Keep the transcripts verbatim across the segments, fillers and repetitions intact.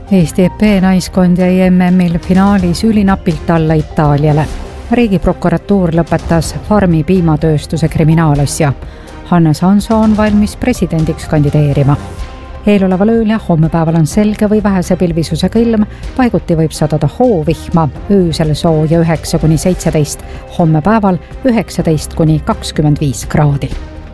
Eesti E P naiskond jäi M M-il finaalis ülinapilt alla Itaaliale. Riigiprokuratuur lõpetas farmi piimatööstuse kriminaalasja. Hannes Hanso on valmis presidendiks kandideerima. Eeloleval ööl ja hommepäeval on selge või vähese pilvisusega ilm, paiguti võib sadada hoovihma, öösel sooja üheksa kuni seitseteist, hommepäeval üheksateist kuni kakskümmend viis kraadi.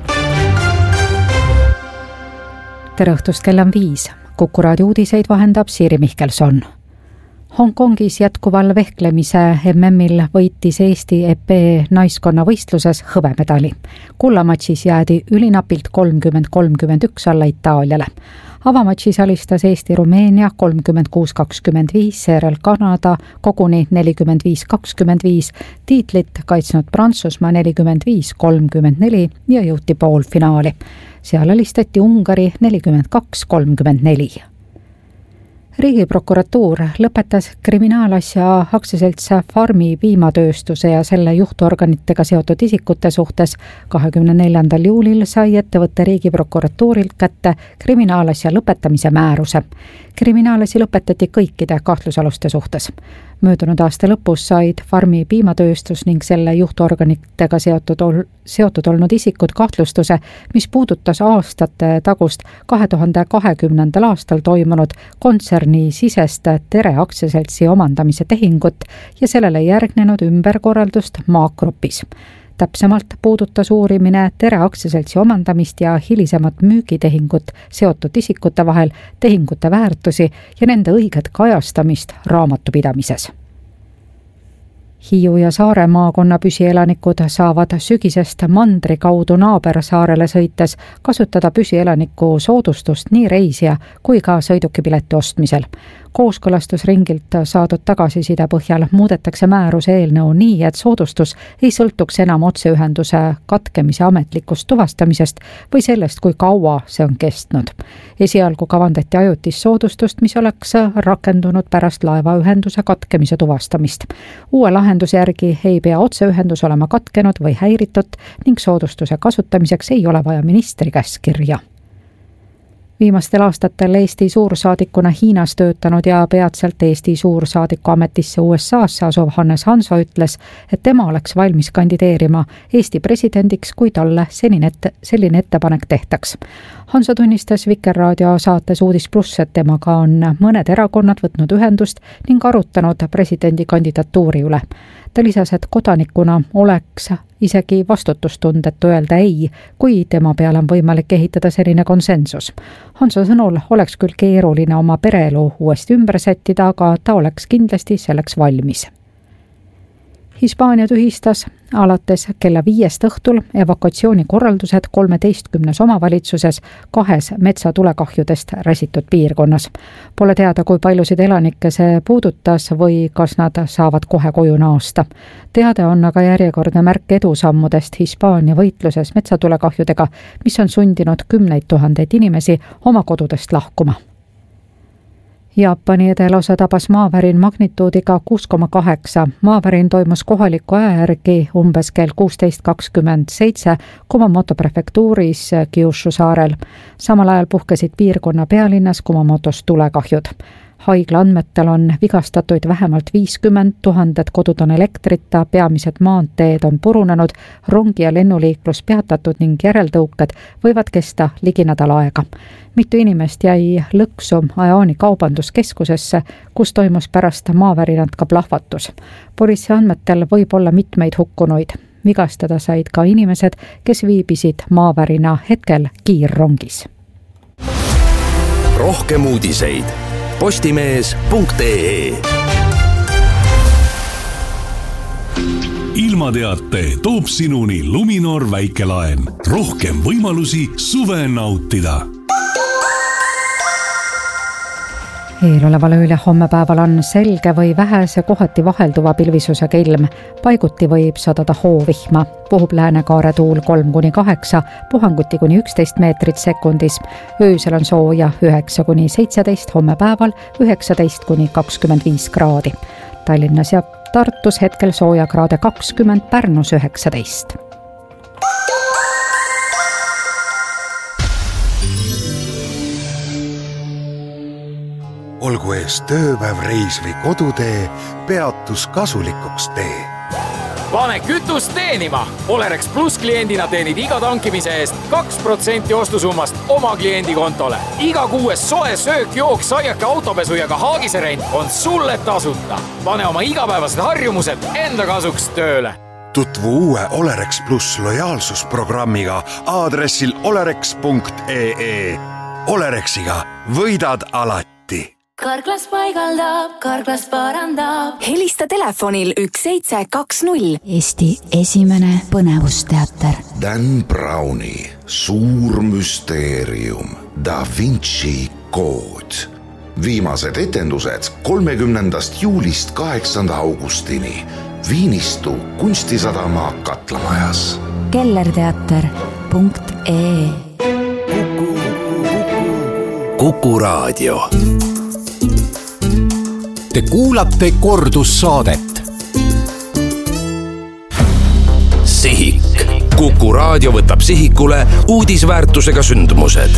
Tere õhtust, kell on viis. Kuku raadio uudiseid vahendab Siiri Mihkelson. Hongkongis jätkuval vehklemise M M-il võitis Eesti E P naiskonna võistluses hõbemedali. Kullamatšis jäädi ülinapilt kolmkümmend kolmkümmend üks alla Itaaliale. Avamatšis alistas Eesti Rumeenia kolmkümmend kuus kakskümmend viis, seejärel Kanada koguni nelikümmend viis kakskümmend viis, tiitlit kaitsnud Prantsusmaa nelikümmend viis kolmkümmend neli ja jõuti poolfinaali. Seal alistati Ungari nelikümmend kaks kolmkümmend neli. Riigiprokuratuur lõpetas kriminaalasja aktsiaselts Farmi piimatööstuse ja selle juhtorganitega seotud isikute suhtes. kahekümne neljandal juulil sai ettevõtte Riigiprokuratuurilt kätte kriminaalasja lõpetamise määruse. Kriminaalasi lõpetati kõikide kahtlusaluste suhtes. Möödunud aasta lõpus said Farmi piimatööstus ning selle juhtorganitega seotud, ol, seotud olnud isikud kahtlustuse, mis puudutas aastate tagust kahe tuhande kahekümnendal aastal toimunud kontserni sisest Tere aktsiaseltsi omandamise tehingut ja sellele järgnenud ümberkorraldust Maagrupis. Täpsemalt puudutas uurimine Tere aktsiaseltsi omandamist ja hilisemat müügitehingut seotud isikute vahel, tehingute väärtusi ja nende õiget kajastamist raamatupidamises. Hiiu ja Saare maakonna püsielanikud saavad sügisest mandri kaudu naabersaarele sõites kasutada püsielaniku soodustust nii reisija kui ka sõidukipileti ostmisel. Kooskõlastusringilt saadud tagasiside põhjal muudetakse määruse eelnõu nii, et soodustus ei sõltuks enam otseühenduse katkemise ametlikust tuvastamisest või sellest, kui kaua see on kestnud. Esialgu kavandati ajutist soodustust, mis oleks rakendunud pärast laevaühenduse katkemise tuvastamist. Uue lahenduse järgi ei pea otseühendus olema katkenud või häiritud ning soodustuse kasutamiseks ei ole vaja ministri käskkirja. Viimastel aastatel Eesti suursaadikuna Hiinas töötanud ja peatselt Eesti suursaadiku ametisse U S A-sse asuv Hannes Hanso ütles, et tema oleks valmis kandideerima Eesti presidendiks, kui talle senine ette, selline ettepanek tehtaks. Hanso tunnistas Vikerraadio saates Uudis Pluss, et temaga on mõned erakonnad võtnud ühendust ning arutanud presidendi kandidatuuri üle. Ta lisas, et kodanikuna oleks isegi vastutustundetu öelda ei, kui tema peale on võimalik ehitada selline konsensus. Hanso sõnul oleks küll keeruline oma pereelu uuesti ümber sättida, aga ta oleks kindlasti selleks valmis. Hispaania tühistas alates kella viiest õhtul evakuatsioonikorraldused kolmeteistkümnes omavalitsuses kahes metsatulekahjudest räsitud piirkonnas. Pole teada, kui paljusid elanikke see puudutas või kas nad saavad kohe koju naasta. Teade on aga järjekordne märk edusammudest Hispaania võitluses metsatulekahjudega, mis on sundinud kümneid tuhandeid inimesi oma kodudest lahkuma. Jaapani edelosa tabas maavärin magnituudiga kuus koma kaheksa. Maavärin toimus kohaliku aja järgi umbes kell kuusteist kakskümmend seitse Kumamoto prefektuuris Kyushu saarel. Samal ajal puhkesid piirkonna pealinnas Kumamotos tulekahjud. Haigla andmetel on vigastatuid vähemalt viiskümmend tuhandet, kodud on elektrita, peamised maanteed on purunenud, rongi- ja lennuliiklus peatatud ning järeldõuked võivad kesta ligi nädal aega. Mitu inimest jäi lõksu Ajaani kaubanduskeskusesse, kus toimus pärast maavärinat ka plahvatus. Politsei andmetel võib olla mitmeid hukkunuid. Vigastada said ka inimesed, kes viibisid maavärina hetkel kiirrongis. Rohkem uudiseid postimees punkt ee. Ilmateate toob sinuni Luminor väikelaen. Rohkem võimalusi suve nautida. Eeloleval ööl ja hommepäeval on selge või vähese kohati vahelduva pilvisusega ilm. Paiguti võib sadada hoovihma. Puhub läänekaare tuul kolm kuni kaheksa, puhanguti kuni üksteist meetrit sekundis. Öösel on sooja üheksa kuni seitseteist, hommepäeval üheksateist kuni kakskümmend viis kraadi. Tallinnas ja Tartus hetkel sooja kraade kakskümmend, Pärnus üheksateist. olgu ees tööpäev, reis või kodutee, peatus kasulikuks tee. Pane kütust teenima! Olerex Plus kliendina teenid iga tankimise eest kaks protsenti ostusummast oma kliendi kontole. Iga kuues soe söök, jook, saiake, autopesu ja ka haagiserent on sulle tasuta. Pane oma igapäevased harjumused enda kasuks tööle. Tutvu uue Olerex Plus lojaalsusprogrammiga aadressil olerex punkt ee. Olerexiga võidad alati. Karklas paigaldab, Karklas parandab. Helista telefonil üks seitse kaks null. Eesti esimene põnevusteater. Dan Browni Suur müsteerium Da Vinci kood. Viimased etendused kolmekümnendast juulist kaheksanda augustini Viinistu kunstisadama Katlamajas. kellerteater punkt ee. Kuku, Kuku Raadio. Te kuulate kordussaadet. Sihik. Kuku Raadio võtab sihikule uudisväärtusega sündmused.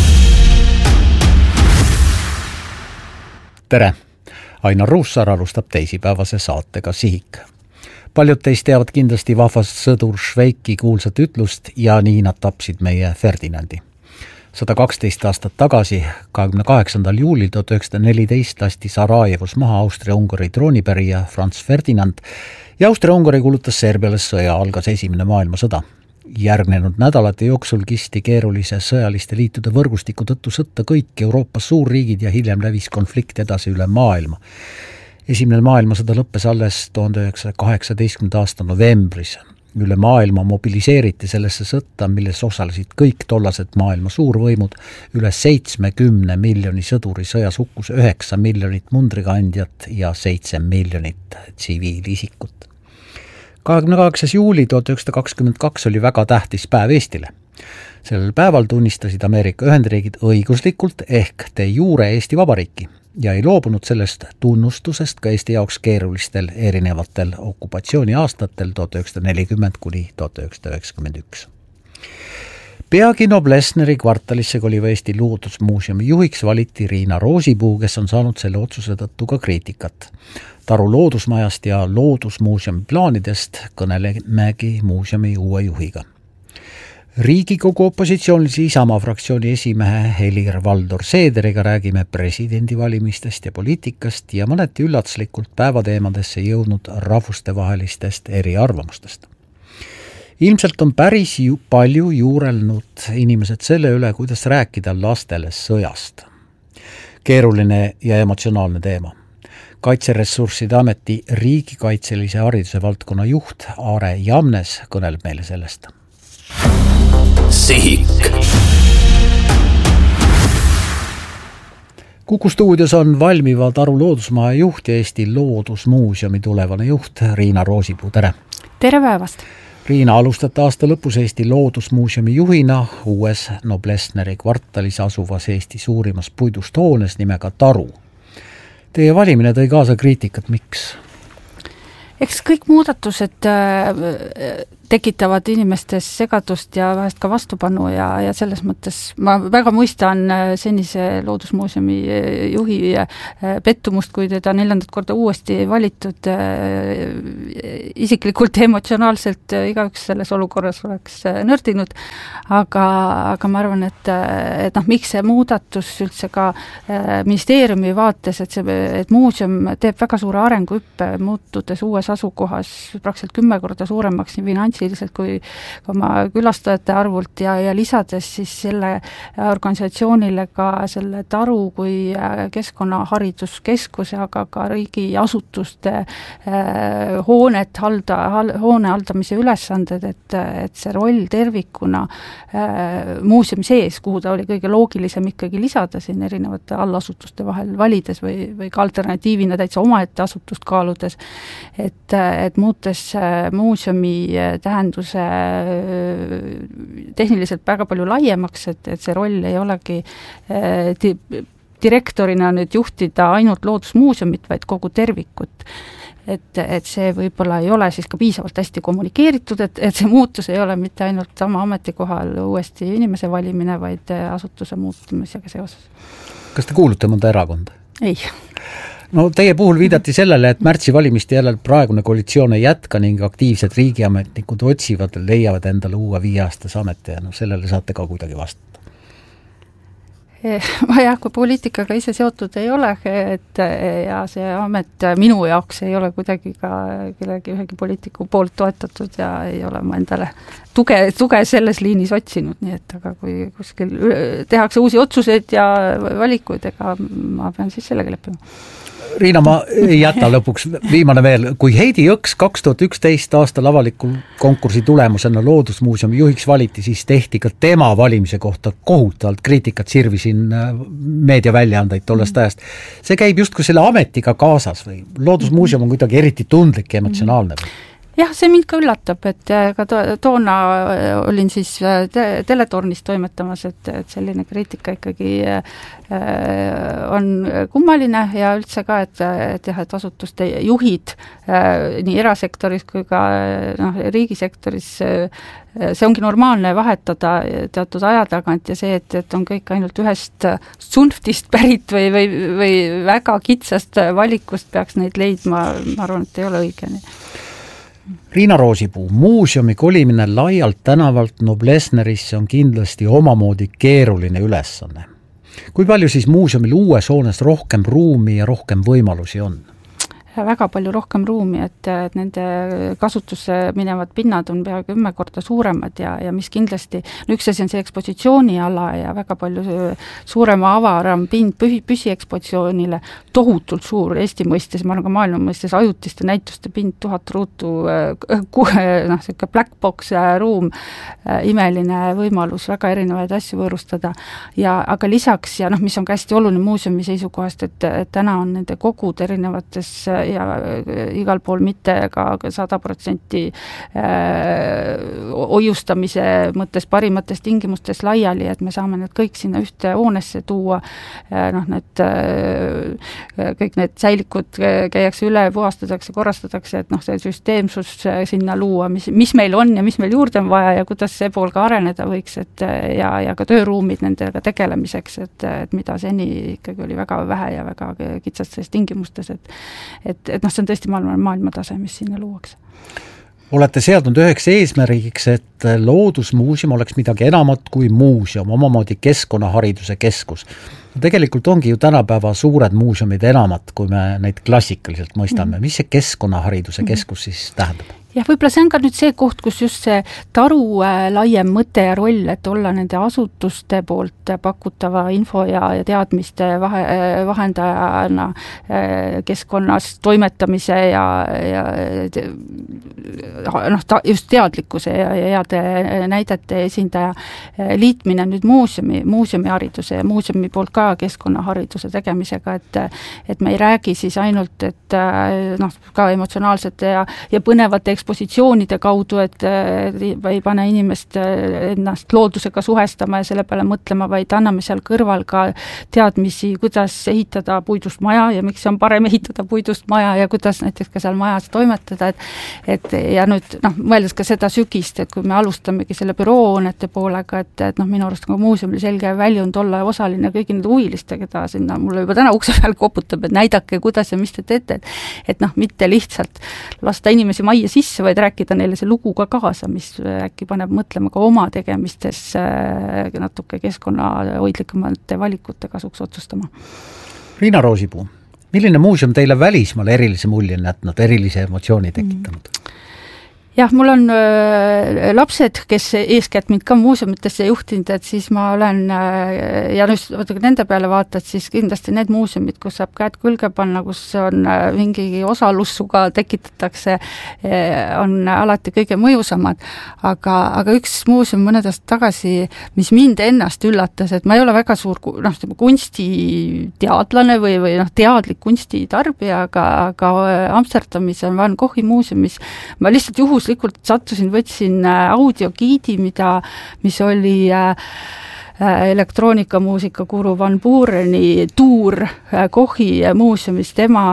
Tere! Ainar Ruussaar alustab teisipäevase saatega Sihik. Paljud teist teavad kindlasti vahvast sõdur Šveiki kuulsat ütlust ja nii nad tapsid meie Ferdinandi. sada kaksteist aastat tagasi, kahekümne kaheksandal juulil tuhat üheksasada neliteist lasti Sarajevos maha Austria-Ungari troonipärija Franz Ferdinand ja Austria-Ungari kuulutas Serbiale sõja, algas esimene maailmasõda. Järgnenud nädalate jooksul kisti keerulise sõjaliste liitude võrgustiku tõttu sõtta kõik Euroopas suurriigid ja hiljem lävis konflikt edasi üle maailma. Esimene maailmasõda lõppes alles tuhande üheksasaja kaheksateistkümnenda aasta novembris. Üle maailma mobiliseeriti sellesse sõtta, milles osalesid kõik tollased maailma suurvõimud, üle seitsmekümne miljoni sõduri, sõjas hukkus üheksa miljonit mundrikandjat ja seitse miljonit tsiviilisikut. kahekümne kaheksas juuli tuhat üheksasada kakskümmend kaks oli väga tähtis päev Eestile. Sellel päeval tunnistasid Ameerika Ühendriigid õiguslikult ehk de jure Eesti Vabariiki ja ei loobunud sellest tunnustusest ka Eesti jaoks keerulistel erinevatel okupatsiooniaastatel tuhat üheksasada nelikümmend kuni tuhat üheksasada üheksakümmend üks. Peagi Noblessneri kvartalisse koliva Eesti Loodusmuuseumi juhiks valiti Riina Roosipuu, kes on saanud selle otsuse tõttu ka kriitikat. Taru loodusmajast ja Loodusmuuseumi plaanidest kõnelemegi muuseumi uue juhiga. Riigikogu opositsioonilise Isamaa fraktsiooni esimehe Helir-Valdor Seederiga räägime presidendivalimistest ja poliitikast ja mõneti üllatuslikult päevateemadesse jõudnud rahvustevahelistest eriarvamustest. Ilmselt on päris ju palju juurelnud inimesed selle üle, kuidas rääkida lastele sõjast. Keeruline ja emotsionaalne teema. Kaitseressursside ameti riigikaitselise hariduse valdkonna juht Aare Jamnes kõneleb meile sellest. Sihik. Kuku stuudios on valmiva Taru loodusmaja juht ja Eesti Loodusmuuseumi tulevane juht Riina Roosipuu. Tere! Tere päevast! Riina, alustate aasta lõpus Eesti Loodusmuuseumi juhina uues Noblessneri kvartalis asuvas Eesti suurimas puidust hoones nimega Taru. Teie valimine tõi kaasa kriitikat, miks? Eks kõik muudatused tekitavad inimestes segadust ja vahest ka vastupanu ja, ja selles mõttes ma väga mõistan senise Loodusmuuseumi juhi pettumust, kui teda neljandat korda uuesti valitud. Isiklikult ja emotsionaalselt igaüks selles olukorras oleks nördinud, aga, aga ma arvan, et, et noh, miks see muudatus üldse ka ministeeriumi vaates, et, see, et muuseum teeb väga suure arenguhüppe, muutudes uues asukohas praktiliselt kümme korda suuremaks nii finantsiliselt kui oma külastajate arvult ja, ja lisades siis selle organisatsioonile ka selle Taru kui keskkonnahariduskeskuse, aga ka riigiasutuste eh, hoonet halda, hoone haldamise ülesanded, et, et see roll tervikuna eh, muuseumi sees, kuhu ta oli kõige loogilisem ikkagi lisada siin erinevate allasutuste vahel valides või, või ka alternatiivina täitsa omaette asutust kaaludes, et et muutes muuseumi tähenduse tehniliselt väga palju laiemaks, et, et see roll ei olegi di- direktorina nüüd juhtida ainult loodusmuuseumit, vaid kogu tervikut. Et, et see võib-olla ei ole siis ka piisavalt hästi kommunikeeritud, et, et see muutus ei ole mitte ainult sama ametikohal uuesti inimese valimine, vaid asutuse muutumisega seoses. Kas te kuulute mõnda erakonda? ei. No teie puhul viidati sellele, et märtsi valimiste jälle praegune koalitsioon ei jätka ning aktiivsed riigiametnikud otsivad, leiavad endale uue viieaastase ameti ja no sellele saate ka kuidagi vastata. Ma jah, kui poliitikaga ise seotud ei ole, et ja see amet minu jaoks ei ole kuidagi ka kellegi ühegi poliitiku poolt toetatud ja ei ole ma endale tuge, tuge selles liinis otsinud, nii et aga kui kuskil tehakse uusi otsuseid ja valikuid, ega ma pean siis sellega leppima. Riina, ma ei jäta lõpuks viimane veel. Kui Heidi Jõks kaks tuhat üksteist aastal avalikul konkursi tulemusena Loodusmuuseumi juhiks valiti, siis tehti ka tema valimise kohta kohutavalt kriitikat, sirvisin meediaväljaandeid tollest ajast. See käib justkui selle ametiga kaasas või Loodusmuuseum on kuidagi eriti tundlik ja emotsionaalne või? Jah, see mind ka üllatab, et ka toona olin siis te- teletornis toimetamas, et, et selline kriitika ikkagi on kummaline ja üldse ka, et, et, jah, et asutuste juhid nii erasektoris kui ka noh, riigisektoris see ongi normaalne vahetada teatud aja tagant ja see, et, et on kõik ainult ühest sunftist pärit või, või, või väga kitsast valikust peaks neid leidma, ma arvan, et ei ole õige. Riina Roosipuu, muuseumi kolimine laialt tänavalt Noblessnerisse on kindlasti omamoodi keeruline ülesanne. Kui palju siis muuseumil uues hoones rohkem ruumi ja rohkem võimalusi on? Väga palju rohkem ruumi, et, et nende kasutusse minevad pinnad on pea kümme korda suuremad ja, ja mis kindlasti, no üks asi on see ekspositsiooniala ja väga palju suurema avaram pind pühi, püsiekspositsioonile, tohutult suur Eesti mõistes, ma arvan ka maailma mõistes ajutiste näituste pind, tuhat ruutu, noh, selline black box ruum, imeline võimalus väga erinevaid asju võõrustada ja aga lisaks, ja noh, mis on ka hästi oluline muuseumi seisukohast, et, et täna on nende kogud erinevates ja igal pool mitte ka sada protsenti hoiustamise mõttes parimates tingimustes laiali, et me saame need kõik sinna ühte hoonesse tuua, noh, need kõik need säilikud käiakse üle, puhastatakse, korrastatakse, et noh, see süsteemsus sinna luua, mis, mis meil on ja mis meil juurde on vaja ja kuidas see pool ka areneda võiks, et ja, ja ka tööruumid nendega tegelemiseks, et, et mida seni ikkagi oli väga vähe ja väga kitsastes tingimustes, et et, et noh, see on tõesti maailma, maailma tase, mis sinna luuakse. Olete seadnud üheks eesmärgiks, et Loodusmuuseum oleks midagi enamat kui muuseum, omamoodi keskkonnahariduse keskus. No tegelikult ongi ju tänapäeva suured muuseumid enamat, kui me neid klassikaliselt mõistame. Mm-hmm. Mis see keskkonnahariduse keskus siis tähendab? Ja võib-olla see on ka nüüd see koht, kus just see taru laiem mõte ja roll, et olla nende asutuste poolt pakutava info ja, ja teadmiste vahe, vahendajana keskkonnas toimetamise ja, ja noh, ta, just teadlikkuse ja, ja heade näidete esindaja liitmine nüüd muuseumi, muuseumihariduse ja muuseumi poolt ka keskkonnahariduse tegemisega, et, et me ei räägi siis ainult, et noh, ka emotsionaalsete ja, ja põnevate ekspositsioonide kaudu, et ei pane inimest ennast loodusega suhestama ja selle peale mõtlema, vaid anname seal kõrval ka teadmisi, kuidas ehitada puidust maja ja miks on parem ehitada puidust maja ja kuidas näiteks ka seal majas toimetada, et, et ja nüüd noh, mõeldes ka seda sügist, et kui me alustamegi selle büroohoonete poolega, et, et noh, minu arust on muuseumil selge väljund olla osaline kõigi nende huviliste, keda sinna mulle juba täna ukse peal koputab, et näidake, kuidas ja mis te teete, et, et noh, mitte lihtsalt lasta inimesi majja sisse, vaid rääkida neile see lugu ka kaasa, mis äkki paneb mõtlema ka oma tegemistes natuke keskkonnahoidlikumate valikute kasuks otsustama. Riina Roosipuu, milline muuseum teile välismaal erilise mulje on jätnud, erilise emotsiooni tekitanud? Mm. Jah, mul on äh, lapsed, kes eeskätt mind ka muuseumitesse juhtinud, et siis ma olen äh, ja nüüd vaata, kui nende peale vaatad, siis kindlasti need muuseumid, kus saab käed külge panna, kus on äh, mingi osalussuga tekitatakse, äh, on alati kõige mõjusamad. Aga, aga üks muuseum mõned aastad tagasi, mis mind ennast üllatas, et ma ei ole väga suur noh, kunstiteadlane või, või noh, teadlik kunstitarbija, aga, aga Amsterdamis on Van Goghi muuseumis, ma lihtsalt juhus likult sattusin, võtsin audiogiidi, mida, mis oli äh, elektroonikamuusika guru Van Bureni tuur Kochi muuseumis, tema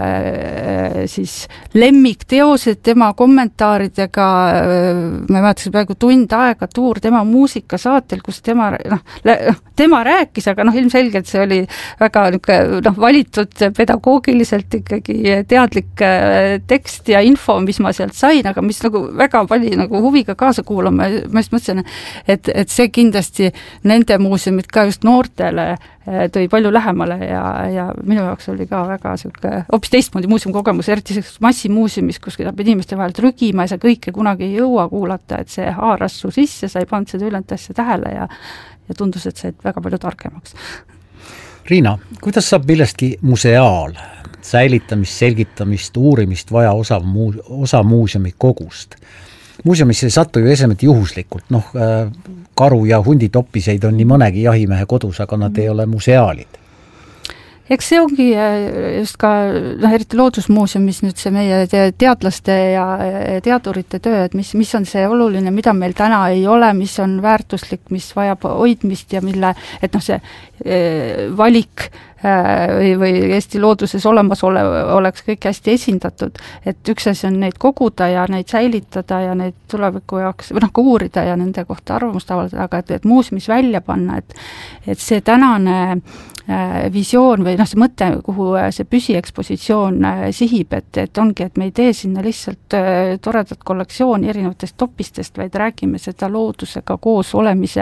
siis lemmikteosed, tema kommentaaridega, ma mäletan praegu tund aega tuur tema muusikasaatel, kus tema, noh, tema rääkis, aga noh, ilmselgelt see oli väga noh, valitud pedagoogiliselt ikkagi teadlik tekst ja info, mis ma sealt sain, aga mis nagu väga palju nagu huviga kaasa kuulama, ma just mõtlesin, et, et see kindlasti nende muuseumid ka just noortele tõi palju lähemale ja, ja minu jaoks oli ka väga selline hoopis teistmoodi muuseumikogemus, eriti massimuuseumis, kus peab inimeste vahel trügima ja sa kõike kunagi ei jõua kuulata, et see haaras su sisse, sa ei pannud seda ülejäänud asja tähele ja, ja tundus, et said väga palju targemaks. Riina, kuidas saab millestki museaal, säilitamist, selgitamist, uurimist vaja osa, muu, osa muuseumi kogust? Muuseumisse ei sattu ju esemed juhuslikult, noh, karu ja hunditopiseid on nii mõnegi jahimehe kodus, aga nad ei ole museaalid. Eks see ongi just ka, noh, eriti loodusmuuseumis nüüd see meie teadlaste ja teadurite töö, et mis, mis on see oluline, mida meil täna ei ole, mis on väärtuslik, mis vajab hoidmist ja mille, et noh, see e, valik või, või Eesti looduses olemas ole, oleks kõik hästi esindatud, et üks asi on neid koguda ja neid säilitada ja neid tuleviku jaoks, või noh, ka uurida ja nende kohta arvamust avaldada, aga et, et muuseumis välja panna, et, et see tänane äh, visioon või noh, see mõte, kuhu see püsiekspositsioon äh, sihib, et, et ongi, et me ei tee sinna lihtsalt äh, toredat kollektsiooni erinevatest topistest, vaid räägime seda loodusega koos olemise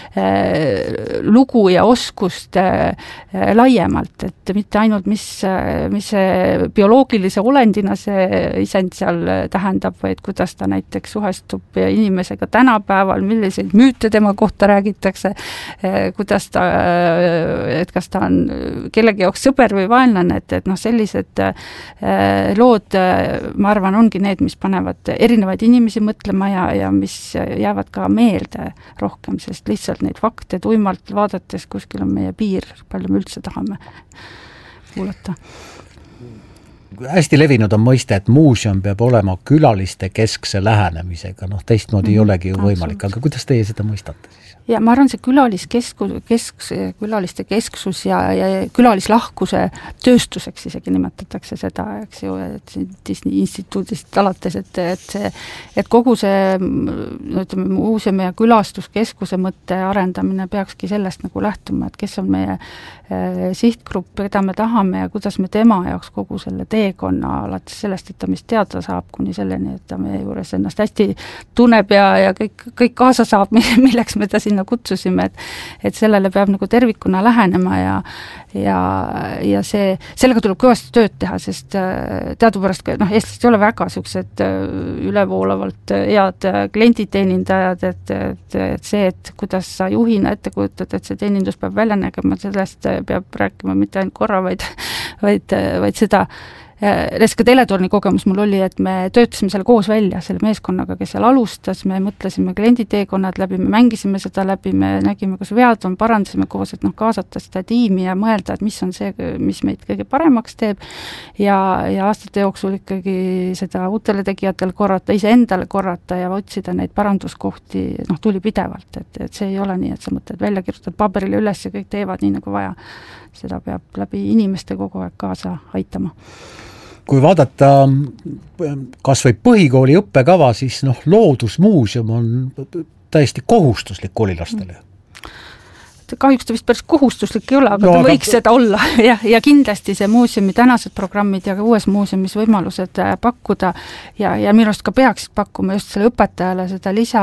äh, lugu ja oskust äh, laiemalt, et mitte ainult, mis, mis see bioloogilise olendina see isend seal tähendab, vaid kuidas ta näiteks suhestub inimesega tänapäeval, milliseid müüte tema kohta räägitakse, kuidas ta, et kas ta on kellegi jaoks sõber või vaenlane, et, et noh, sellised lood, ma arvan, ongi need, mis panevad erinevaid inimesi mõtlema ja, ja mis jäävad ka meelde rohkem, sest lihtsalt neid fakte tuimalt vaadates kuskil on meie piir, palju me üldse tahame kuulata. Hästi levinud on mõiste, et muuseum peab olema külaliste keskse lähenemisega, noh teistmoodi mm, ei olegi ju võimalik, aga kuidas teie seda mõistate siis? Ja ma arvan, see külaliskeskus, kesks, külaliste kesksus ja, ja külalislahkuse tööstuseks isegi nimetatakse seda, eks ju, et Disney instituudist alates, et, et, see, et kogu see no, ütleme, muuseumi ja külastuskeskuse mõtte arendamine peakski sellest nagu lähtuma, et kes on meie eh, sihtgrupp, keda me tahame ja kuidas me tema jaoks kogu selle teekonna alates sellest, et ta mis teada saab kuni selleni, et ta meie juures ennast hästi tunneb ja, ja kõik, kõik kaasa saab, milleks me ta sinna kutsusime, et, et sellele peab nagu tervikuna lähenema ja, ja, ja see, sellega tuleb kõvasti tööd teha, sest teadupärast noh, eestlased ei ole väga sellised ülevoolavalt head klienditeenindajad, et, et, et see, et kuidas sa juhina ette kujutad, et see teenindus peab välja nägema, sellest peab rääkima mitte ainult korra, vaid, vaid, vaid seda Reska Teletorni kogemus mul oli, et me töötasime selle koos välja, selle meeskonnaga, kes seal alustas, me mõtlesime klienditeekonnad läbi, me mängisime seda läbi, me nägime, kus vead on, parandasime koos, et noh, kaasata seda tiimi ja mõelda, et mis on see, mis meid kõige paremaks teeb ja, ja aastate jooksul ikkagi seda uutele tegijatele korrata, ise endale korrata ja otsida neid paranduskohti, noh, tuli pidevalt, et, et see ei ole nii, et sa mõtled välja, kirjutad paberile üles ja kõik teevad nii nagu vaja. Seda peab läbi inimeste kogu aeg kaasa aitama. Kui vaadata kas või põhikooli õppekava, siis noh, loodusmuuseum on täiesti kohustuslik koolilastele. Kahjuks ta vist päris kohustuslik ei ole, aga no, ta võiks aga... seda olla ja, ja kindlasti see muuseumi tänased programmid ja ka uues muuseumis võimalused pakkuda ja, ja minu arust ka peaksid pakkuma just selle õpetajale seda lisa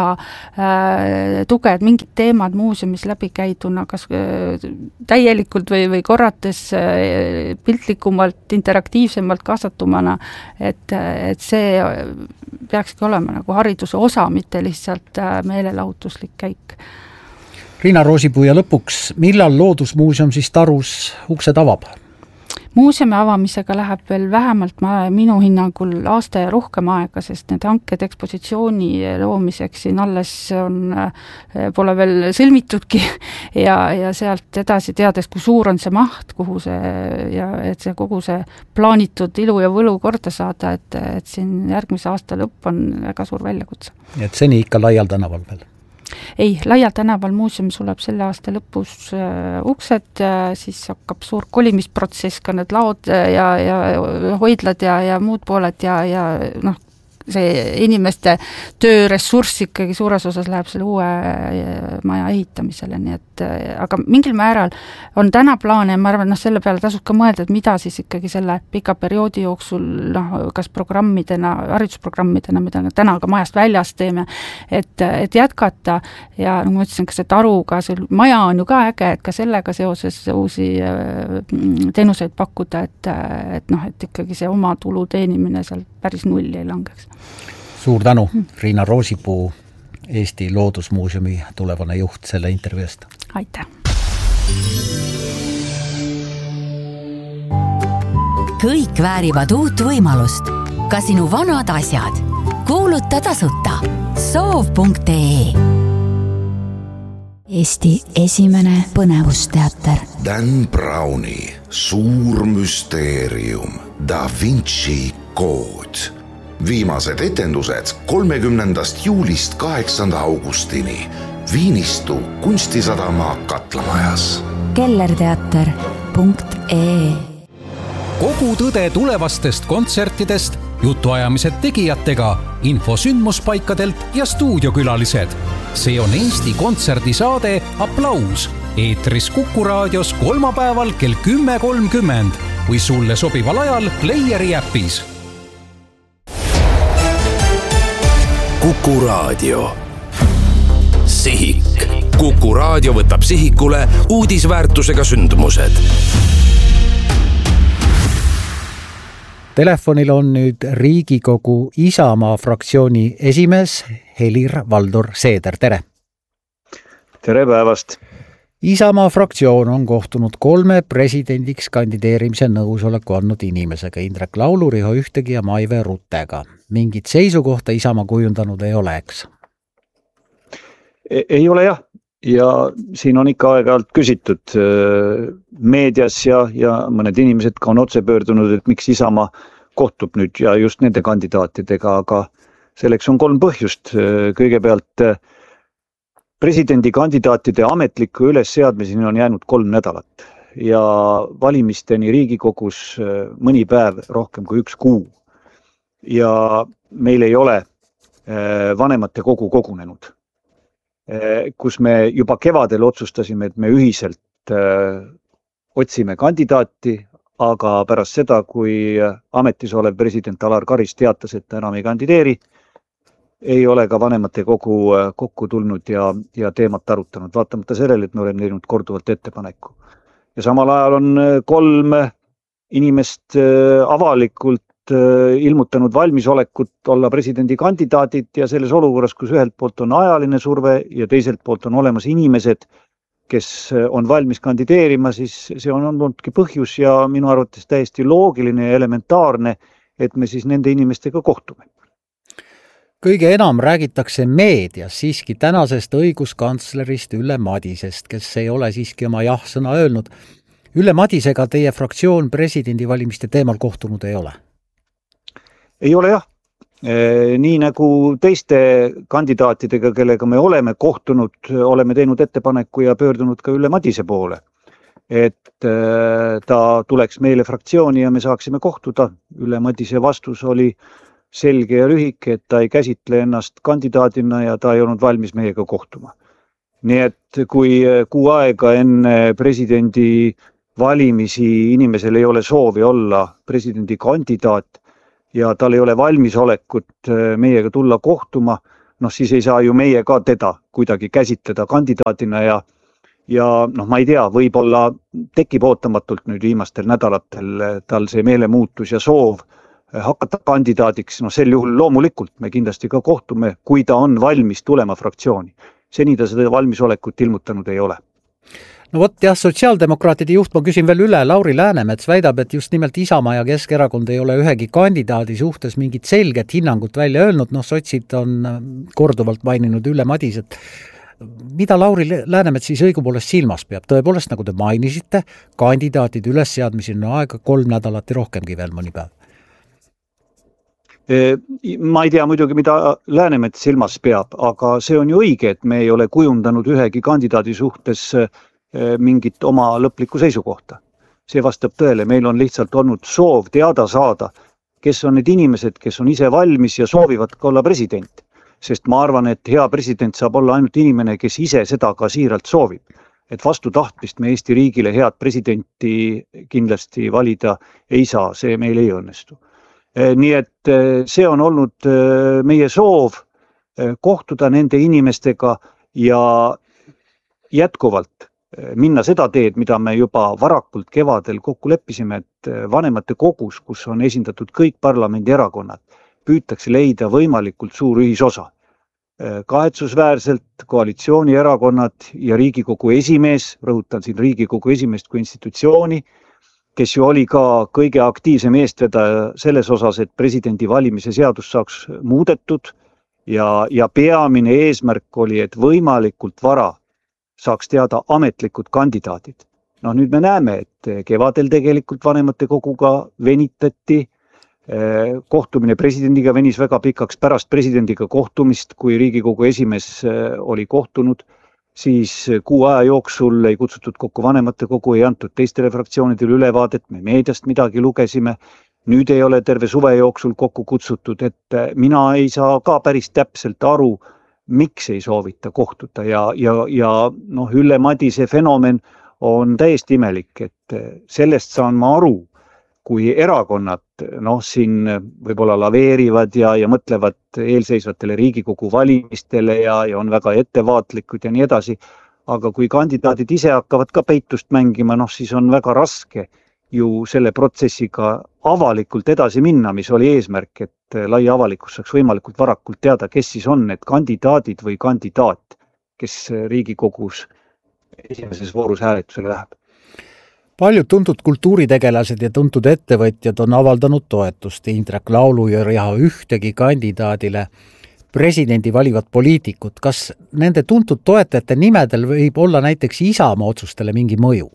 äh, tuge, et mingid teemad muuseumis läbi käiduna, kas äh, täielikult või, või korrates äh, piltlikumalt, interaktiivsemalt kaasatumana, et, et see peakski olema nagu hariduse osa, mitte lihtsalt äh, meelelahutuslik käik. Riina Roosipuu ja lõpuks, millal Loodusmuuseum siis Tarus uksed avab? Muuseumi avamisega läheb veel vähemalt ma, minu hinnangul aasta ja rohkem aega, sest need hanked ekspositsiooni loomiseks siin alles on, pole veel sõlmitudki ja, ja sealt edasi teades, kui suur on see maht, kuhu see ja et see kogu see plaanitud ilu ja võlu korda saada, et, et siin järgmise aasta lõpp on väga suur väljakutse. Et seni ikka laial tänaval veel? ei, Laial tänaval muuseum suleb selle aasta lõpus äh, uksed, äh, siis hakkab suur kolimisprotsess, ka need laod ja, ja hoidlad ja, ja muud pooled ja, ja noh, see inimeste tööressurss ikkagi suures osas läheb selle uue maja ehitamisele, nii et aga mingil määral on täna plaane ja ma arvan, noh, selle peale tasub ka mõelda, et mida siis ikkagi selle pika perioodi jooksul, noh, kas programmidena, haridusprogrammidena, mida täna ka majast väljas teeme, et, et jätkata ja nagu ma ütlesin, ka see taruga, see maja on ju ka äge, et ka sellega seoses uusi teenuseid pakkuda, et, et noh, et ikkagi see oma tulu teenimine seal päris nulli ei langeks. Suur tänu, Riina Roosipuu, Eesti Loodusmuuseumi tulevane juht selle intervjuust. Aitäh! Kõik väärivad uut võimalust. Ka sinu vanad asjad. Kuuluta tasuta. soov punkt ee Eesti esimene põnevusteater. Dan Browni Suur müsteerium Da Vinci kood. Viimased etendused kolmekümnendast juulist kaheksanda augustini Viinistu kunstisadama Katlamajas. kellerteater punkt ee Kogu tõde tulevastest kontsertidest, jutuajamised tegijatega, info sündmuspaikadelt ja stuudiokülalised. See on Eesti kontserdisaade Applaus. Eetris Kuku raadios kolmapäeval kell kümme kolmkümmend või sulle sobival ajal Playeri äpis. Kuku raadio. Sihik. Kuku raadio võtab sihikule uudisväärtusega sündmused. Telefonil on nüüd Riigikogu Isamaa fraktsiooni esimees Helir-Valdor Seeder, tere! Tere päevast! Isamaa fraktsioon on kohtunud kolme presidendiks kandideerimise nõusoleku andnud inimesega, Indrek Laulu, Riho Ühtegi ja Maive Ruttega. Mingit seisukohta Isamaa kujundanud ei ole, eks? Ei ole jah, ja siin on ikka aeg-ajalt küsitud meedias ja, ja mõned inimesed ka on otse pöördunud, et miks Isamaa kohtub nüüd ja just nende kandidaatidega, aga selleks on kolm põhjust. Kõigepealt presidendi kandidaatide ametliku ülesseadmiseni on jäänud kolm nädalat ja valimisteni Riigikogus mõni päev rohkem kui üks kuu. Ja meil ei ole vanemate kogu kogunenud, kus me juba kevadel otsustasime, et me ühiselt otsime kandidaati, aga pärast seda, kui ametis olev president Alar Karis teatas, et ta enam ei kandideeri, ei ole ka vanemate kogu kokku tulnud ja, ja teemat arutanud, vaatamata sellele, et me oleme teinud korduvalt ettepaneku. Ja samal ajal on kolm inimest avalikult ilmutanud valmisolekut olla presidendi kandidaadid ja selles olukorras, kus ühelt poolt on ajaline surve ja teiselt poolt on olemas inimesed, kes on valmis kandideerima, siis see on olnudki põhjus ja minu arvates täiesti loogiline ja elementaarne, et me siis nende inimestega kohtume. Kõige enam räägitakse meedias siiski tänasest õiguskantslerist Ülle Madisest, kes ei ole siiski oma jah-sõna öelnud. Ülle Madisega teie fraktsioon presidendivalimiste teemal kohtunud ei ole? Ei ole jah. Nii nagu teiste kandidaatidega, kellega me oleme kohtunud, oleme teinud ettepaneku ja pöördunud ka Ülle Madise poole, et ta tuleks meile fraktsiooni ja me saaksime kohtuda. Ülle Madise vastus oli selge ja lühike, et ta ei käsitle ennast kandidaadina ja ta ei olnud valmis meiega kohtuma. Nii et kui kuu aega enne presidendi valimisi inimesel ei ole soovi olla presidendi kandidaat ja tal ei ole valmisolekut meiega tulla kohtuma, noh siis ei saa ju meie ka teda kuidagi käsitleda kandidaadina ja, ja noh, ma ei tea, võib-olla tekib ootamatult nüüd viimastel nädalatel tal see meelemuutus ja soov hakata kandidaadiks, no sel juhul loomulikult me kindlasti ka kohtume, kui ta on valmis tulema fraktsiooni. Seni ta seda valmisolekut ilmutanud ei ole. No vot jah, sotsiaaldemokraatide juht, ma küsin veel üle, Lauri Läänemets väidab, et just nimelt Isamaa ja Keskerakond ei ole ühegi kandidaadi suhtes mingit selget hinnangut välja öelnud, noh sotsid on korduvalt maininud Ülle Madiset. Mida Lauri Läänemets siis õigupoolest silmas peab? Tõepoolest, nagu te mainisite, kandidaatid ülesseadmiseni on aega kolm nädalat ja rohkemgi veel mõni päev. Ma ei tea muidugi, mida Läänemets silmas peab, aga see on ju õige, et me ei ole kujundanud ühegi kandidaadi suhtes mingit oma lõplikku seisukohta. See vastab tõele, meil on lihtsalt olnud soov teada saada, kes on need inimesed, kes on ise valmis ja soovivad ka olla president. Sest ma arvan, et hea president saab olla ainult inimene, kes ise seda ka siiralt soovib. Et vastu tahtmist me Eesti riigile head presidenti kindlasti valida ei saa, see meil ei õnnestu. Nii et see on olnud meie soov kohtuda nende inimestega ja jätkuvalt minna seda teed, mida me juba varakult kevadel kokku leppisime, et vanemate kogus, kus on esindatud kõik parlamendi erakonnad, püütakse leida võimalikult suur ühisosa. Kahetsusväärselt koalitsioonierakonnad ja Riigikogu esimees, rõhutan siin Riigikogu esimeest kui institutsiooni, kes ju oli ka kõige aktiivsem eestvedaja selles osas, et presidendi valimise seadus saaks muudetud ja, ja peamine eesmärk oli, et võimalikult vara saaks teada ametlikud kandidaadid. No nüüd me näeme, et kevadel tegelikult vanemate koguga venitati, kohtumine presidendiga venis väga pikaks pärast presidendiga kohtumist, kui Riigikogu esimees oli kohtunud, siis kuu aja jooksul ei kutsutud kokku vanemate kogu, ei antud teistele fraktsioonidele ülevaadet, me meediast midagi lugesime, nüüd ei ole terve suve jooksul kokku kutsutud, et mina ei saa ka päris täpselt aru, miks ei soovita kohtuda ja, ja, ja noh, Ülle Madise fenomen on täiesti imelik, et sellest saan ma aru, kui erakonnad noh, siin võib-olla laveerivad ja, ja mõtlevad eelseisvatele Riigikogu valimistele ja, ja on väga ettevaatlikud ja nii edasi, aga kui kandidaadid ise hakkavad ka peitust mängima, noh siis on väga raske ju selle protsessiga avalikult edasi minna, mis oli eesmärk, et lai avalikkus saaks võimalikult varakult teada, kes siis on need kandidaadid või kandidaat, kes Riigikogus esimeses voorus hääletusele läheb. Paljud tuntud kultuuritegelased ja tuntud ettevõtjad on avaldanud toetust Indrek Laulu ja ühtegi kandidaadile presidendi valivad poliitikud. Kas nende tuntud toetajate nimedel võib olla näiteks Isamaa otsustele mingi mõju?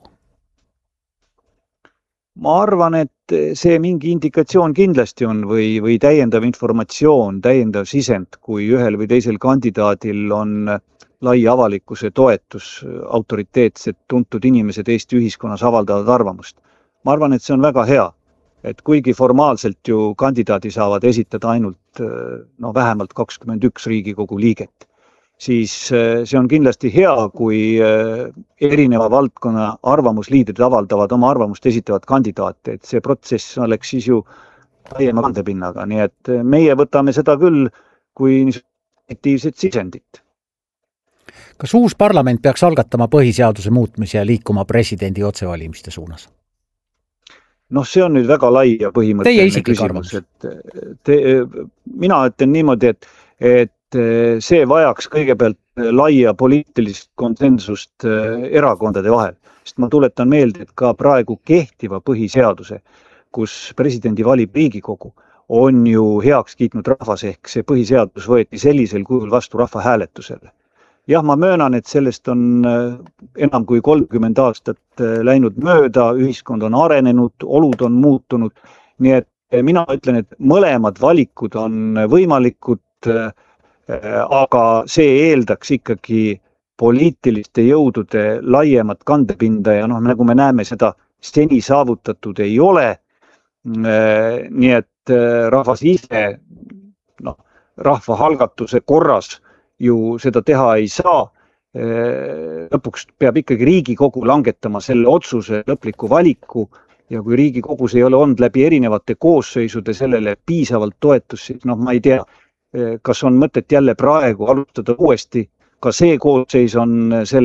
Ma arvan, et see mingi indikatsioon kindlasti on või, või täiendav informatsioon, täiendav sisend, kui ühel või teisel kandidaadil on lai avalikkuse toetus, autoriteetsed, tuntud inimesed Eesti ühiskonnas avaldavad arvamust. Ma arvan, et see on väga hea, et kuigi formaalselt ju kandidaadi saavad esitada ainult no, vähemalt kakskümmend üks Riigikogu liiget, siis see on kindlasti hea, kui erineva valdkonna arvamusliidrid avaldavad oma arvamust esitavad kandidaate, et see protsess oleks siis ju laiema kandepinnaga, nii et meie võtame seda küll kui positiivset sisendit. Kas uus parlament peaks algatama põhiseaduse muutmise ja liikuma presidendi otsevalimiste suunas? Noh, see on nüüd väga lai ja põhimõtteline küsimus. Et te, mina ütlen niimoodi, et, et see vajaks kõigepealt laia poliitilist konsensust erakondade vahel. Sest ma tuletan meelde, et ka praegu kehtiva põhiseaduse, kus presidendi valib Riigikogu, on ju heaks kiitnud rahvas ehk see põhiseadus võeti sellisel kujul vastu rahva hääletusele. Jah, ma möönan, et sellest on enam kui kolmkümmend aastat läinud mööda, ühiskond on arenenud, olud on muutunud, nii et mina ütlen, et mõlemad valikud on võimalikud, aga see eeldaks ikkagi poliitiliste jõudude laiemat kandepinda ja noh, nagu me näeme, seda seni saavutatud ei ole, nii et rahvas ise no, rahvahalgatuse korras ju seda teha ei saa. Lõpuks peab ikkagi Riigikogu langetama selle otsuse lõpliku valiku ja kui Riigikogus ei ole olnud läbi erinevate koosseisude sellele piisavalt toetus, siis noh, ma ei tea, kas on mõtet jälle praegu alustada uuesti, ka see koosseis on selle